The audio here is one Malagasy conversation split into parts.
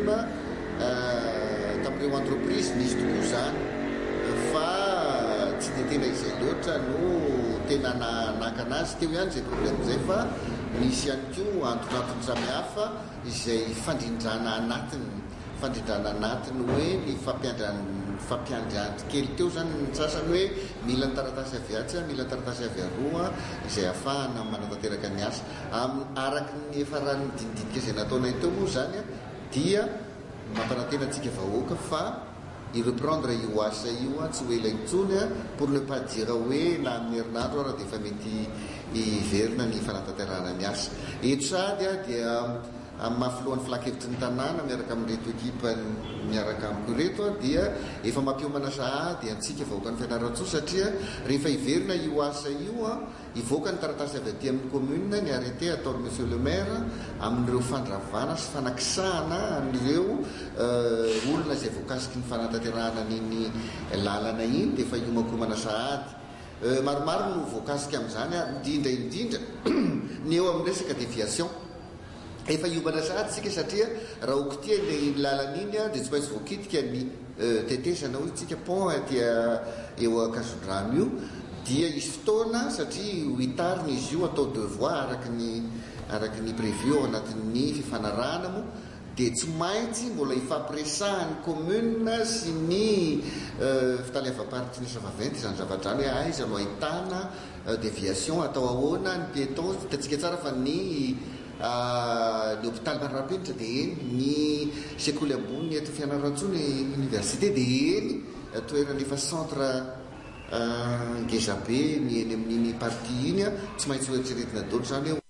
problème tamin'ireo entreprise nisy tokoa zany fa tsy de tena izay loatra no tena nakanazy teo ihany zay problème zay fa misy ihany koa antonantony samihafa izay fandrindrana anatiny hoe ny fampiandriandry kely teo zany ny sasany hoe mila ny taratasy aviatsy mila taratasy aviaroa izay ahafahana manatanteraka ny asa araky ny efarany dinidinika izay nataonay teo moa zany dia mampanantena antsika vahoaka fa ireprendre io asa io tsy ho ela intsony pour ne pas dire hoe na amin'ny herinandro raha dia efa mety hiverina ny fanatanterahana ny asa eto sady dia amin'ny mahafilohan'ny filakevitry ny tanàna miaraka amin'reto ekipa miaraka amiko reto dia efa mampiomana sahady antsika vahoaka ny fianaratsoa satria rehefa hiverina io asa io hivoaka ny taratasy avy aty amin'ny commune ny arrêté ataony monsieur le maire amin'ireo fandravana sy fanakisahana amin'ireo olona izay voakasiky ny fanatanterahana n'iny lalana iny dia efa iomakomana sahady maromaro no voakasika amin'izany indrindra ny eo amin'ny resaka déviation efa iomana sahady tsika satria raha okotia le lalana iny dia tsy maintsy voakitika ny tetesana hoe tsika pont dia eo akasodrano io dia isy fotoana satria hoitarina izy io atao devoir araky ny prévu ao anatin'ny fifanarahana mo dia tsy maintsy mbola ifampiresahan'ny commune sy ny fitalevam-parity vaventy izany zavadrano hoe aiza no ahitana déviation atao ahoana ny piéton hitantsika tsara fa ny hôpital Manarapenitra dia eny ny sekoly ambony eto fianaratsoa ny université dia eny toerana efa centre ngezabe ny eny amin'iny partie iny tsy maintsy hoeritreretina dolo zany eo.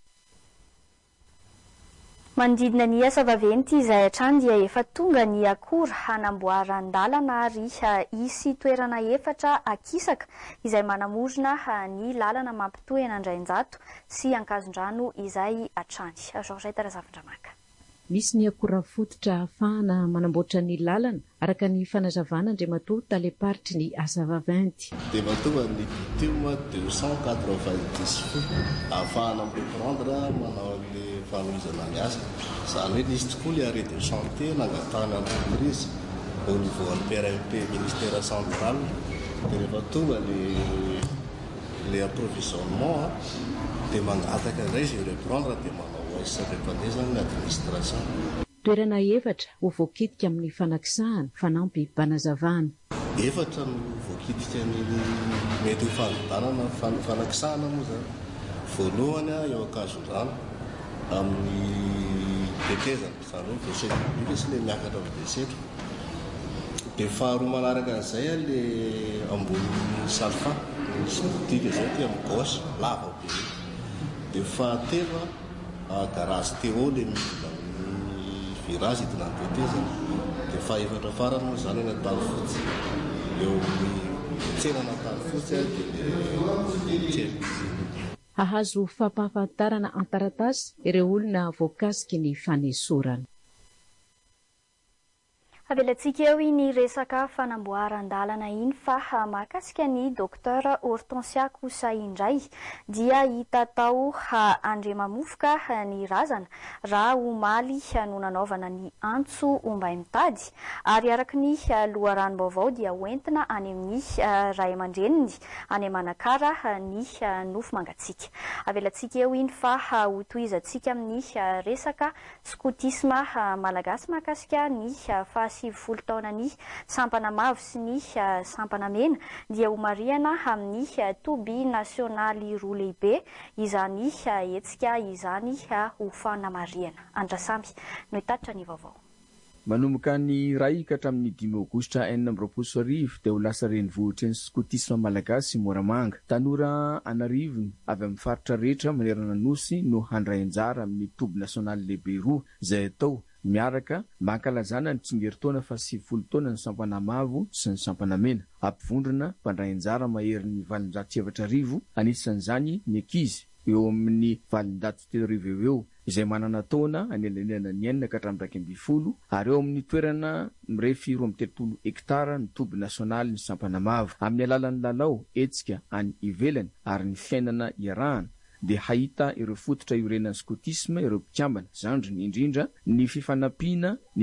Manodidina ny asa vaventy izay hatrany dia efa tonga ny akora hanamboaran-dalana ary isy toerana efatra akisaka izay manamorona ny lalana mampitohy Andrainjato sy Ankazondrano izay hatrany. Georgette Razafindramaka. Misy ny akora fototra ahafahana manamboatra ny lalana araka ny fanazavana Andriamatoa taleparitry ny asa vaventy. Dia mahatonga ny bituma 290 fo ahafahana mireprendre manao le fanomezana ny asa izany hoe nisy tokoa le arrêt de santé nangatahana entreprise au niveau ny PRMP ministère central dia rehefa tonga le approvisionnement dia mangataka izay zay reprendre dia manao aisam-pepandezana ny administration. Toerana efatra ho voakitika amin'ny fanakisahana fanampy mpanazavana. Efatra no voakitika ny mety ho fanodinana fanakisahana moa zany. Voalohany eo Ankazondrano amin'ny tetezana izany hoe WC public sy le miakatra amin'ny WC. Dia faharoa manaraka an'izay le ambony salfa misy boutique izay ty amin'ny gauche lava be. Dia fahatelo garage Théo le midina amin'ny virage idina ny tetezana. Dia fahaefatra farany moa zany natalo fotsy eo amin'ny tsena natalo fotsy dia tsely. Hahazo fampahafantarana antaratasy ireo olona voakasiky ny fanesorana. Avelantsika eo ny resaka fanamboaran-dalana iny fa mahakasika ny Dr Hortensia kosa indray dia hita tao andremamofoka ny razana raha omaly no nanaovana ny antso ombay mitady ary araky ny loharanom-baovao dia hoentina any amin'ny ray aman-dreniny any Manakara ny nofo mangatsiaka. Avelantsika eo iny fa hotoizantsika amin'ny resaka scoutisme malagasy mahakasika ny 70 taona ny sampana mavo sy ny sampana mena dia homariana amin'ny toby nasionaly roa lehibe izany hetsika izany ho fanamariana. Andrasamy no hitatitra ny vaovao. Manomboka ny ray ka hatramin'ny 5 aogositra 2024 dia ho lasa renivohitra ny scoutisme malagasy Moramanga. Tanora anarivony avy amin'ny faritra rehetra manerana nosy no handray anjara amin'ny toby nasionaly lehibe roa izay atao miaraka mankalazana ny tsingeritaona fa 70 taona ny sampana mavo sy ny sampana mena. Ampivondrona mpandray anjara mahery ny 700 anisan'izany ny ankizy eo amin'ny 700 eo izay manana taona anelanelana ny 9 ka hatramin'ny 20 ary eo amin'ny toerana mirefy 13 hektara ny toby nasionaly ny sampana mavo. Amin'ny alalan'ny lalao etsika any ivelany ary ny fiainana iarahana dia hahita ireo fototra iorenan'ny scoutisme ireo mpikambana zandriny indrindra ny fifanampiana